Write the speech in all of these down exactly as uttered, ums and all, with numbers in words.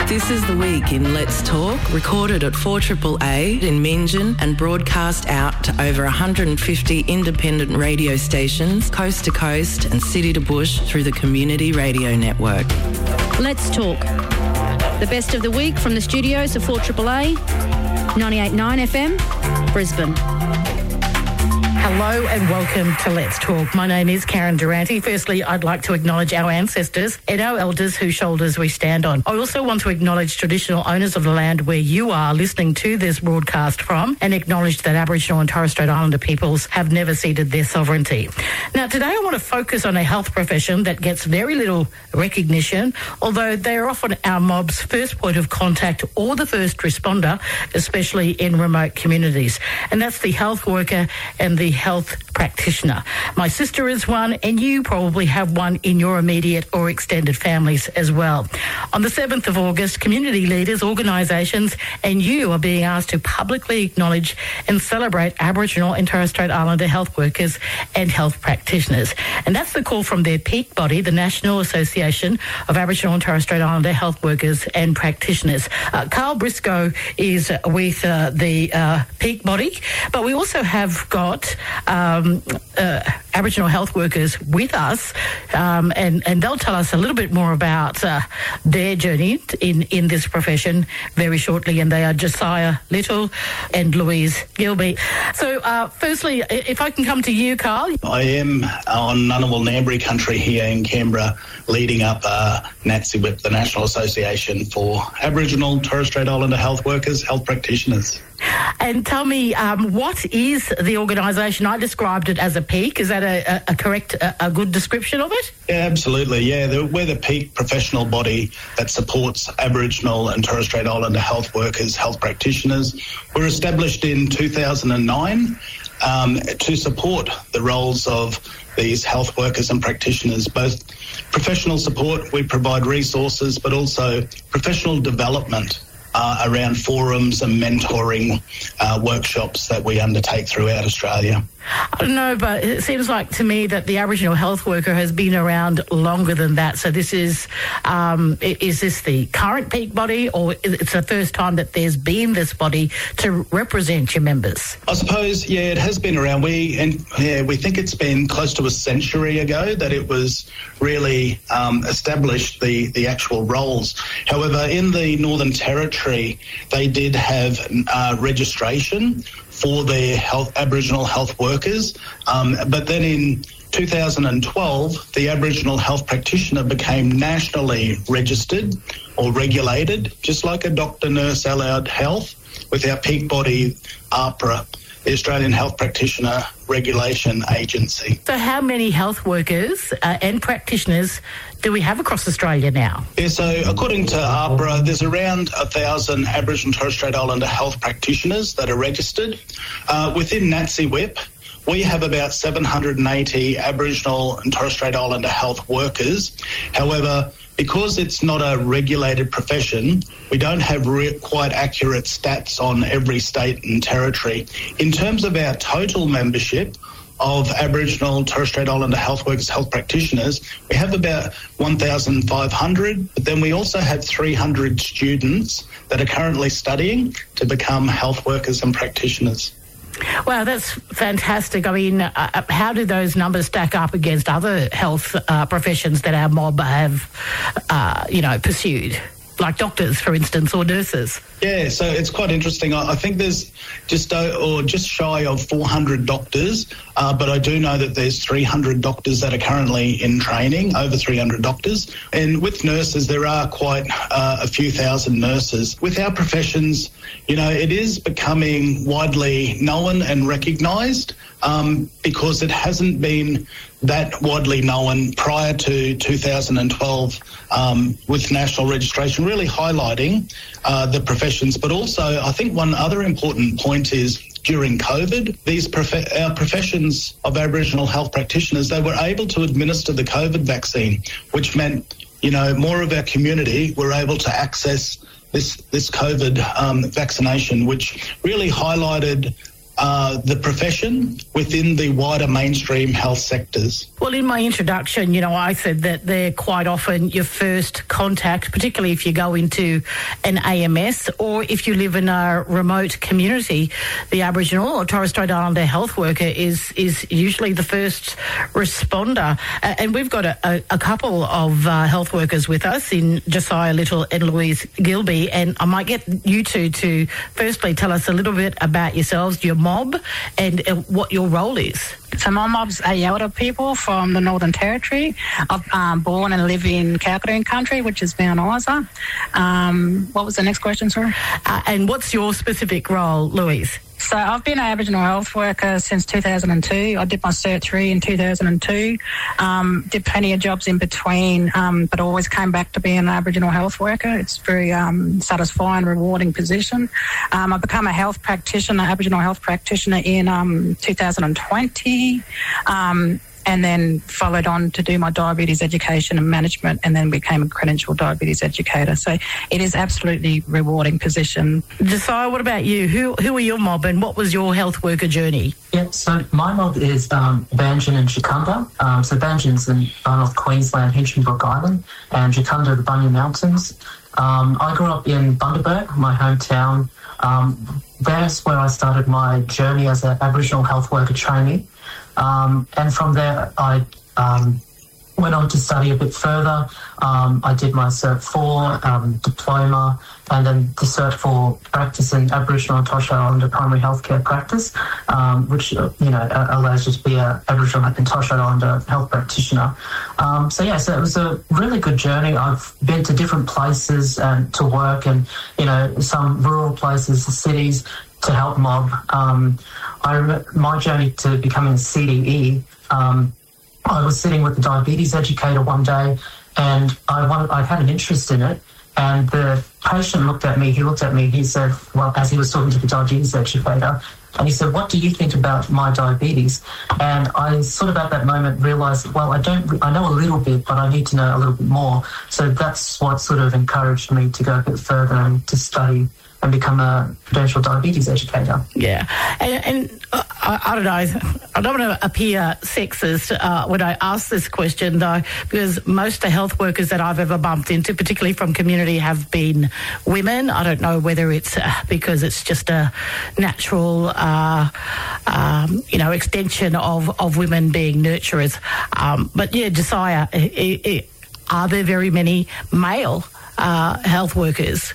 This is The Week in Let's Talk, recorded at four A A A in Meanjin and broadcast out to over one hundred fifty independent radio stations, coast to coast and city to bush through the Community Radio Network. Let's Talk. The best of the week from the studios of four A A A, ninety-eight point nine F M, Brisbane. Hello and welcome to Let's Talk. My name is Karen Durante. Firstly, I'd like to acknowledge our ancestors and our elders whose shoulders we stand on. I also want to acknowledge traditional owners of the land where you are listening to this broadcast from and acknowledge that Aboriginal and Torres Strait Islander peoples have never ceded their sovereignty. Now, today I want to focus on a health profession that gets very little recognition, although they are often our mob's first point of contact or the first responder, especially in remote communities. And that's the health worker and the health practitioner. My sister is one, and you probably have one in your immediate or extended families as well. On the seventh of August, community leaders, organisations and you are being asked to publicly acknowledge and celebrate Aboriginal and Torres Strait Islander health workers and health practitioners. And that's the call from their peak body, the National Association of Aboriginal and Torres Strait Islander Health Workers and Practitioners. Uh, Carl Briscoe is with uh, the uh, peak body, but we also have got Um, uh, Aboriginal health workers with us, um, and, and they'll tell us a little bit more about uh, their journey in, in this profession very shortly, and they are Josiah Little and Louise Gilby. So, uh, firstly, if I can come to you, Carl. I am on Ngunnawal Ngambri country here in Canberra, leading up uh, NATSIWIP, the National Association for Aboriginal Torres Strait Islander Health Workers, Health Practitioners. And tell me, um, what is the organisation? I described it as a peak. Is that a, a, a correct, a, a good description of it? Yeah, absolutely. Yeah, the, we're the peak professional body that supports Aboriginal and Torres Strait Islander health workers, health practitioners. We're established in two thousand nine um, to support the roles of these health workers and practitioners, both professional support, we provide resources, but also professional development Uh, around forums and mentoring uh, workshops that we undertake throughout Australia. I don't know, but it seems like to me that the Aboriginal health worker has been around longer than that. So this is, um, is this the current peak body, or it's the first time that there's been this body to represent your members? I suppose, yeah, it has been around. We and yeah, we think it's been close to a century ago that it was really um, established, the, the actual roles. However, in the Northern Territory, they did have uh, registration for their health, Aboriginal health workers. Um, but then in two thousand twelve, the Aboriginal health practitioner became nationally registered or regulated, just like a doctor, nurse, allied health, with our peak body, AHPRA, the Australian Health Practitioner Regulation Agency. So how many health workers uh, and practitioners do we have across Australia now? Yeah, so according to AHPRA, there's around one thousand Aboriginal and Torres Strait Islander health practitioners that are registered. Uh, within NATSIWIP, we have about seven hundred eighty Aboriginal and Torres Strait Islander health workers. However, because it's not a regulated profession, we don't have re- quite accurate stats on every state and territory. In terms of our total membership of Aboriginal and Torres Strait Islander health workers, health practitioners, we have about one thousand five hundred, but then we also have three hundred students that are currently studying to become health workers and practitioners. Wow, that's fantastic. I mean, uh, how do those numbers stack up against other health uh, professions that our mob have, uh, you know, pursued? Like doctors, for instance, or nurses? Yeah, so it's quite interesting. I, I think there's just uh, or just shy of four hundred doctors, uh, but I do know that there's three hundred doctors that are currently in training, over three hundred doctors. And with nurses, there are quite uh, a few thousand nurses. With our professions, you know, it is becoming widely known and recognised um, because it hasn't been that widely known prior to two thousand twelve um, with national registration, really highlighting uh, the professions. But also, I think one other important point is during COVID, these prof- our professions of Aboriginal health practitioners, they were able to administer the COVID vaccine, which meant, you know, more of our community were able to access this, this COVID um, vaccination, which really highlighted uh, the profession within the wider mainstream health sectors. Well, in my introduction, you know, I said that they're quite often your first contact, particularly if you go into an A M S or if you live in a remote community. The Aboriginal or Torres Strait Islander health worker is is usually the first responder. Uh, and we've got a, a, a couple of uh, health workers with us in Josiah Little and Louise Gilby. And I might get you two to firstly tell us a little bit about yourselves, your mob, and uh, what your role is. So my mob's Ayota people from the Northern Territory. I'm um, born and live in Kalkadoon country, which is Mount Isa. Um, what was the next question, sir? Uh, and what's your specific role, Louise? So I've been an Aboriginal health worker since two thousand two. I did my Cert three in two thousand two. Um, did plenty of jobs in between, um, but always came back to being an Aboriginal health worker. It's a very um, satisfying, rewarding position. Um, I've become a health practitioner, Aboriginal health practitioner in um, two thousand twenty. Um, and then followed on to do my diabetes education and management, and then became a credentialed diabetes educator. So it is absolutely rewarding position. Josiah, what about you? Who who are your mob and what was your health worker journey? Yeah, so my mob is um, Banjin and Jacunda. Um, so Banjin's in far north Queensland, Hinchinbrook Island, and Jacunda, the Bunya Mountains. Um, I grew up in Bundaberg, my hometown. Um, that's where I started my journey as an Aboriginal health worker trainee. Um, and from there, I um, went on to study a bit further. Um, I did my Cert four um, diploma, and then the Cert four practice in Aboriginal and Torres Strait Islander primary healthcare practice, um, which uh, you know allows you to be a Aboriginal and Torres Strait Islander health practitioner. Um, so yeah, so it was a really good journey. I've been to different places and to work, and you know some rural places, cities, to help mob. Um, I remember my journey to becoming a C D E. Um, I was sitting with the diabetes educator one day, and I wanted, I had an interest in it. And the patient looked at me. He looked at me. He said, "Well," as he was talking to the diabetes educator, and he said, "What do you think about my diabetes?" And I sort of at that moment realised, well, I don't, I know a little bit, but I need to know a little bit more. So that's what sort of encouraged me to go a bit further and to study and become a credentialed diabetes educator. Yeah, and, and uh, I, I don't know, I don't want to appear sexist uh, when I ask this question, though, because most of the health workers that I've ever bumped into, particularly from community, have been women. I don't know whether it's uh, because it's just a natural, uh, um, you know, extension of, of women being nurturers. Um, but yeah, Josiah, it, it, are there very many male uh, health workers?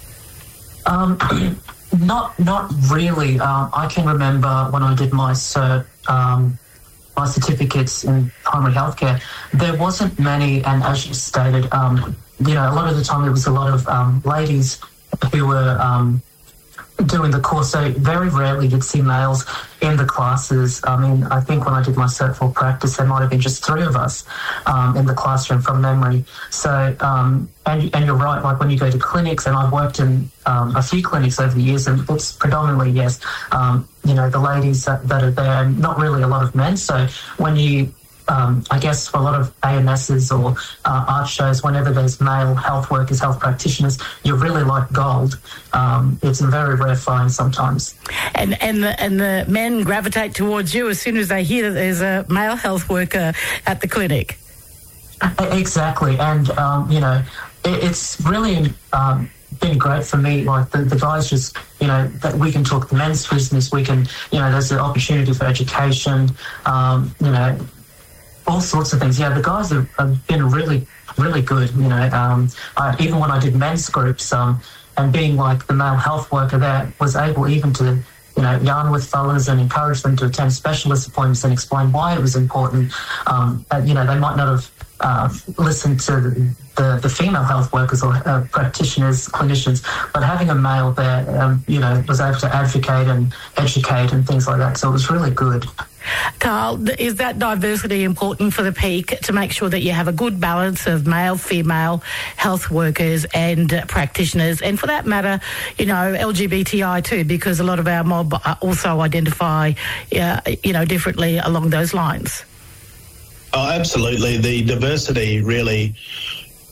Um, not not really. Um, I can remember when I did my cert, um, my certificates in primary healthcare, there wasn't many, and as you stated, um, you know, a lot of the time there was a lot of um, ladies who were um, doing the course, so very rarely did see males in the classes. I mean, I think when I did my Cert four practice, there might have been just three of us um, in the classroom from memory. So, um, and, and you're right, like when you go to clinics, and I've worked in um, a few clinics over the years, and it's predominantly, yes, um, you know, the ladies that, that are there, and not really a lot of men. So when you Um, I guess for a lot of A M Ss or uh, art shows, whenever there's male health workers, health practitioners, you're really like gold. Um, it's a very rare find sometimes. And and the, and the men gravitate towards you as soon as they hear that there's a male health worker at the clinic. Exactly. And, um, you know, it, it's really um, been great for me. Like the, the guys just, you know, that we can talk the men's business. We can, you know, there's an opportunity for education, um, you know, all sorts of things. Yeah, the guys have, have been really, really good. You know, um, I, even when I did men's groups, um, and being like the male health worker there, was able even to, you know, yarn with fellas and encourage them to attend specialist appointments and explain why it was important. Um, and, you know, they might not have uh, listened to the, the, the female health workers or uh, practitioners, clinicians, but having a male there, um, you know, was able to advocate and educate and things like that. So it was really good. Carl, is that diversity important for the peak to make sure that you have a good balance of male, female health workers and uh, practitioners, and for that matter, you know, L G B T I too, because a lot of our mob also identify, uh, you know, differently along those lines? Oh, absolutely. The diversity really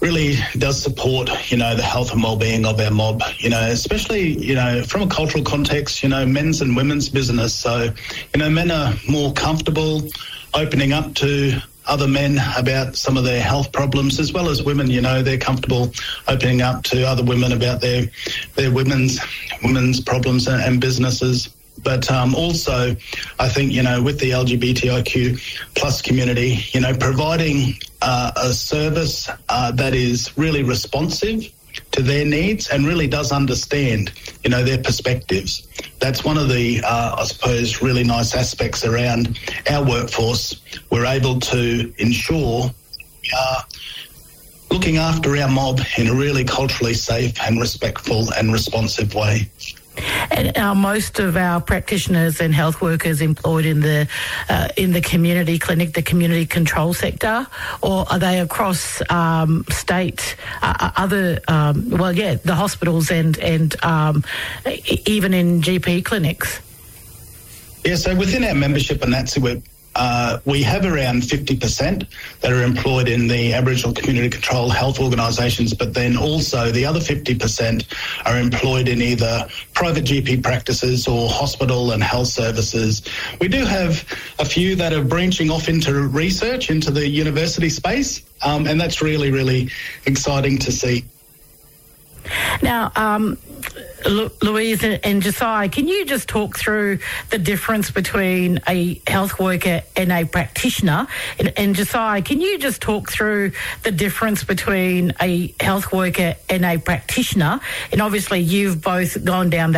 really does support, you know, the health and well-being of our mob, you know, especially, you know, from a cultural context, you know, men's and women's business. So, you know, men are more comfortable opening up to other men about some of their health problems, as well as women, you know, they're comfortable opening up to other women about their their women's women's problems and, and businesses. But um, also, I think, you know, with the L G B T I Q plus community, you know, providing uh, a service uh, that is really responsive to their needs and really does understand, you know, their perspectives. That's one of the, uh, I suppose, really nice aspects around our workforce. We're able to ensure we are looking after our mob in a really culturally safe and respectful and responsive way. And are most of our practitioners and health workers employed in the uh, in the community clinic, the community control sector, or are they across um, state, uh, other, um, well, yeah, the hospitals and, and um, even in G P clinics? Yeah, so within our membership in N A T S I, we're Uh, we have around fifty percent that are employed in the Aboriginal Community Control health organisations, but then also the other fifty percent are employed in either private G P practices or hospital and health services. We do have a few that are branching off into research, into the university space, um, and that's really, really exciting to see. Now, um, Louise and Josiah, can you just talk through the difference between a health worker and a practitioner? And, and Josiah, can you just talk through the difference between a health worker and a practitioner? And obviously, you've both gone down that